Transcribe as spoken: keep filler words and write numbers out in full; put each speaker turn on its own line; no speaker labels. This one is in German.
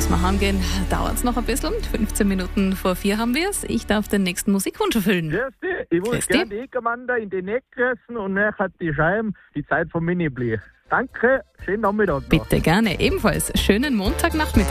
bis wir heimgehen, dauert es noch ein bisschen. fünfzehn Minuten vor vier haben wir es. Ich darf den nächsten Musikwunsch erfüllen.
Grüß dich. Ich wollte gerne die Egerwander in die Neck essen und dann hat die Scheiben die Zeit vom Mini-Blech. Danke, schönen Nachmittag noch.
Bitte gerne. Ebenfalls schönen Montagnachmittag.